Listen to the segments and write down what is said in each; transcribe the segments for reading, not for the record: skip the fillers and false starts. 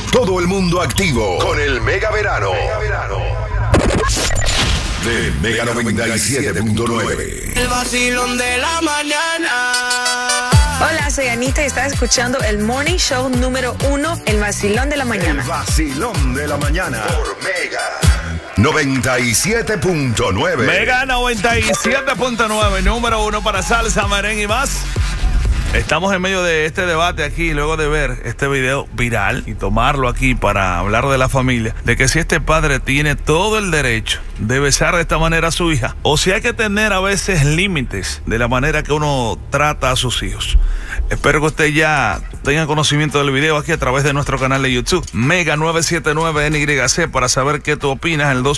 Todo el mundo activo con el Mega Verano. De Mega 97.9. El vacilón de la mañana. Hola, soy Anita y estás escuchando el Morning Show número 1, El Vacilón de la Mañana. El Vacilón de la Mañana. Por Mega 97.9. Mega 97.9, número 1 para salsa, merengue y más. Estamos en medio de este debate aquí, luego de ver este video viral y tomarlo aquí para hablar de la familia, de que si este padre tiene todo el derecho de besar de esta manera a su hija, o si hay que tener a veces límites de la manera que uno trata a sus hijos. Espero que usted ya tenga conocimiento del video aquí a través de nuestro canal de YouTube, Mega 979 NYC, para saber qué tú opinas en el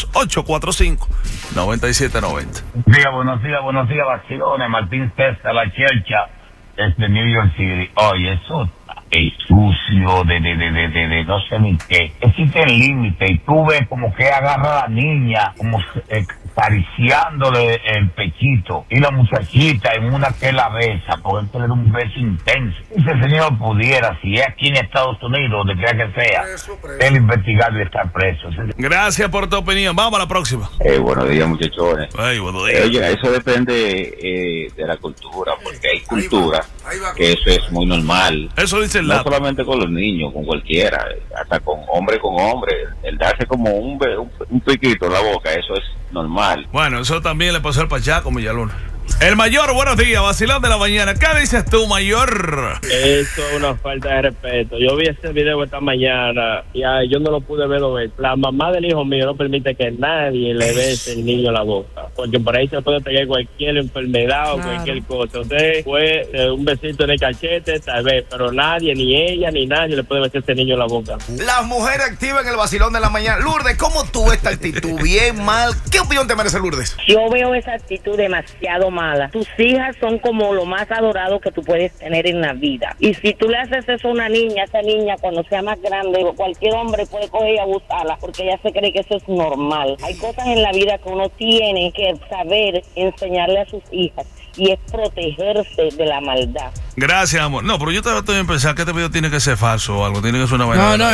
212-845-9790. Buenos días, vacilones. Martín César, la Chelcha, desde New York City. Oye, eso es sucio de no sé ni qué. Existe el límite y tú ves como que agarra a la niña, como acariciándole el pechito, y la muchachita en una que la besa, porque él le da un beso intenso. Si el señor pudiera, si es aquí en Estados Unidos, donde quiera que sea, él investigar y estar preso. Gracias por tu opinión. Vamos a la próxima. Buenos días, muchachones. Buenos días. Oye, eso depende de la cultura, porque hay cultura que eso es muy normal. Eso dice el no lado. Solamente con los niños, con cualquiera, hasta con hombre. El darse como un piquito en la boca, eso es normal. Bueno, eso también le pasó al Pachaco Villaluna. El Mayor, buenos días, vacilón de la mañana. ¿Qué dices tú, Mayor? Eso es una falta de respeto. Yo vi ese video esta mañana y yo no lo pude ver. La mamá del hijo mío no permite que nadie le bese el niño en la boca, porque por ahí se puede pegar cualquier enfermedad o cualquier cosa. Usted fue un besito en el cachete, tal vez, pero nadie, ni ella, ni nadie le puede besar a ese niño en la boca. Las mujeres activas en el vacilón de la mañana. Lourdes, ¿cómo tú ves esta actitud? ¿Bien, mal? ¿Qué opinión te merece, Lourdes? Yo veo esa actitud demasiado mala. Tus hijas son como lo más adorado que tú puedes tener en la vida. Y si tú le haces eso a una niña, esa niña cuando sea más grande, cualquier hombre puede coger y abusarla, porque ella se cree que eso es normal. Hay cosas en la vida que uno tiene que saber enseñarle a sus hijas, y es protegerse de la maldad. Gracias, amor. No, pero yo estoy en pensar que este video tiene que ser falso o algo, tiene que ser una vaina. No,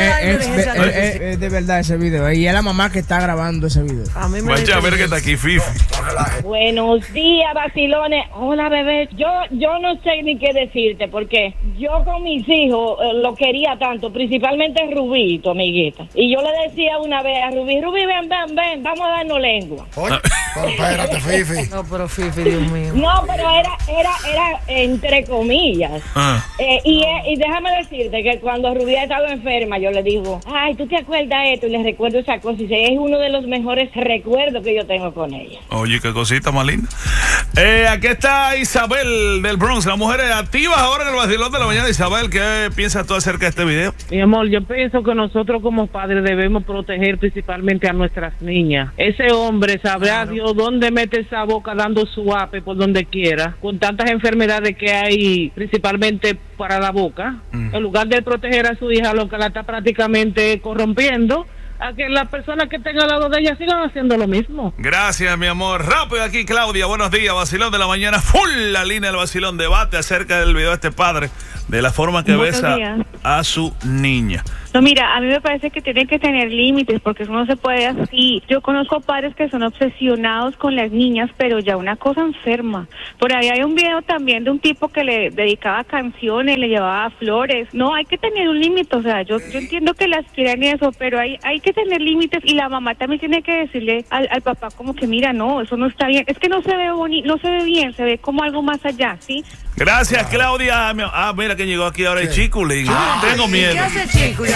es de verdad ese video. Y es la mamá que está grabando ese video. A mí me Vaya a ver que está aquí, Fifi. Buenos días, vacilones. Hola, bebé. Yo no sé ni qué decirte, porque yo con mis hijos lo quería tanto, principalmente Rubí, tu amiguita. Y yo le decía una vez a Rubí, ven, vamos a darnos lengua. Oye, pero espérate, Fifi. No, pero Fifi, Dios mío. No, pero era entre comillas. Y déjame decirte que cuando Rubí ha estado enferma, yo le digo, ay, ¿tú te acuerdas de esto? Y le recuerdo esa cosa. Y es uno de los mejores recuerdos que yo tengo con ella. Oye, qué cosita más linda. Aquí está Isabel del Bronx. Las mujeres activas ahora en el vacilón de la mañana. Isabel, ¿qué piensas tú acerca de este video? Mi amor, yo pienso que nosotros como padres debemos proteger principalmente a nuestras niñas. Ese hombre sabrá Dios dónde mete esa boca dando su ape por donde quiera, con tantas enfermedades que hay principalmente para la boca. En lugar de proteger a su hija, lo que la está prácticamente corrompiendo, a que las personas que estén al lado de ella sigan haciendo lo mismo. Gracias, mi amor. Rápido aquí, Claudia. Buenos días, vacilón de la mañana. Full la línea del vacilón. Debate acerca del video de este padre, de la forma que besa a su niña. No, mira, a mí me parece que tienen que tener límites, porque eso no se puede así. Yo conozco padres que son obsesionados con las niñas, pero ya una cosa enferma. Por ahí hay un video también de un tipo que le dedicaba canciones, le llevaba flores. No, hay que tener un límite, o sea, yo entiendo que las quieran y eso, pero hay que tener límites, y la mamá también tiene que decirle al papá como que mira, no, eso no está bien. Es que no se ve bonito, no se ve bien, se ve como algo más allá, ¿sí? Gracias, Claudia. Mira que llegó aquí ahora el Chiculín. Tengo miedo. ¿Qué hace Chiculín?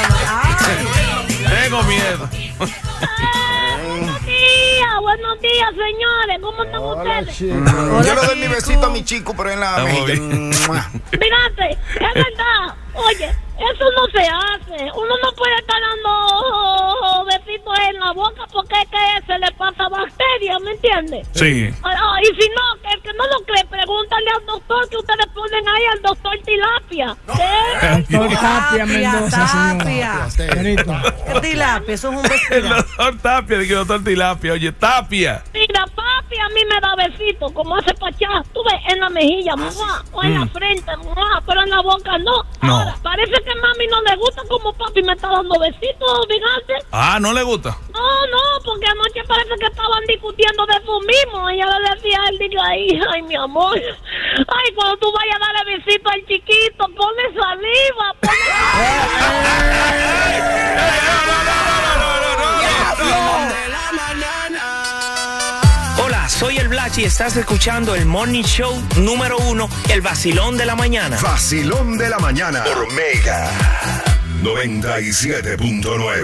Tengo miedo. Buenos días, señores. ¿Cómo están ustedes? Yo le doy mi besito a mi chico, pero en la mejilla. Mirate, es verdad. Oye, eso no se hace. Uno no puede estar dando besitos en la boca, porque es que se le pasa bacteria, ¿me entiendes? Sí. Y si no, que el que no lo cree, pregúntale al doctor, que ustedes ponen ahí al doctor Tilapia. Doctor Tapia Mendoza, señor. ¿Qué tilapia? Eso es un vestido. El doctor Tapia, dije doctor Tilapia. Oye, Tapia. Mira, papi, a mí me da besitos, como hace Pachá. Tú ves, en la mejilla, ¡mua! O en la frente, ¡mua! Pero en la boca no. Ahora, parece que mami no le gusta como papi me está dando besitos, Vigante. Ah, ¿no le gusta? No, porque anoche parece que estaban discutiendo de eso mismo. Ella le decía a él, digo, ay, mi amor. Ay, cuando tú vayas a darle besito al chiquito, ponle saliva, Hola, soy el Blachi y estás escuchando el Morning Show número 1, el vacilón de la mañana. Vacilón de la mañana por Mega 97.9.